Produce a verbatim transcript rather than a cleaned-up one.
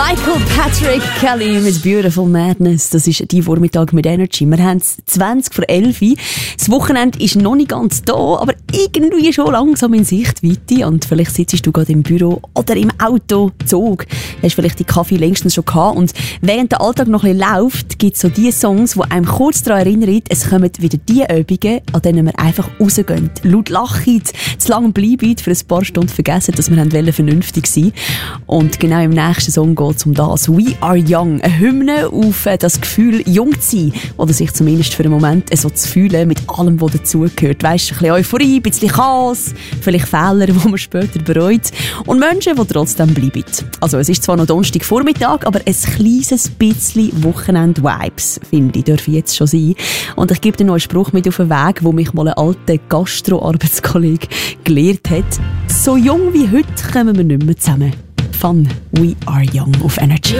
Michael Patrick Kelly mit Beautiful Madness. Das ist die Vormittag mit Energy. Wir haben es zwanzig vor elf. Das Wochenende ist noch nicht ganz da, aber irgendwie schon langsam in Sichtweite. Und vielleicht sitzt du gerade im Büro oder im Auto, Zug. Hast vielleicht die Kaffee längstens schon gehabt. Und während der Alltag noch ein bisschen läuft, gibt es so die Songs, die einem kurz daran erinnern, es kommen wieder die Übungen, an denen wir einfach rausgehen. Laut lachen, zu lange bleiben, für ein paar Stunden vergessen, dass wir vernünftig sein wollten. Und genau im nächsten Song geht es um das. We Are Young. Eine Hymne auf das Gefühl, jung zu sein. Oder sich zumindest für einen Moment so zu fühlen mit allem, was dazugehört. Weisst, ein bisschen Euphorie, ein bisschen Chaos, vielleicht Fehler, die man später bereut. Und Menschen, die trotzdem bleiben. Also es ist zwar noch Donnerstagvormittag, aber ein kleines bisschen Wochenend-Vibes, finde ich, dürfen jetzt schon sein. Und ich gebe dir noch einen Spruch mit auf den Weg, wo mich mal ein alter Gastro-Arbeitskollege gelehrt hat. So jung wie heute kommen wir nicht mehr zusammen. Fun, We Are Young auf Energy.